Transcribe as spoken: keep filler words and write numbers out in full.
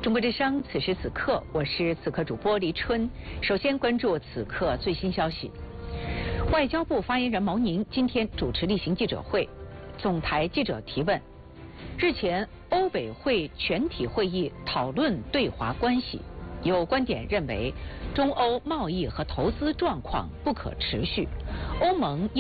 中国之声，此时此刻，我是此刻主播黎春。首先关注此刻最新消息。外交部发言人毛宁今天主持例行记者会，总台记者提问。日前，欧委会全体会议讨论对华关系，有观点认为，中欧贸易和投资状况不可持续，欧盟应